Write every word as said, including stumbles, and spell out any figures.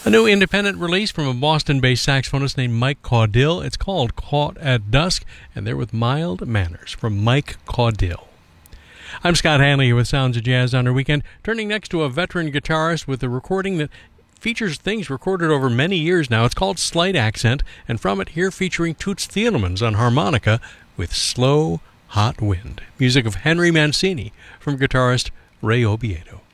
A new independent release from a Boston-based saxophonist named Mike Caudill. It's called Caught at Dusk, and they're with Mild Manners from Mike Caudill. I'm Scott Hanley here with Sounds of Jazz on our weekend, turning next to a veteran guitarist with a recording that features things recorded over many years now. It's called Slight Accent, and from it here featuring Toots Thielemans on harmonica with Slow Hot Wind. Music of Henry Mancini from guitarist Ray Obiedo.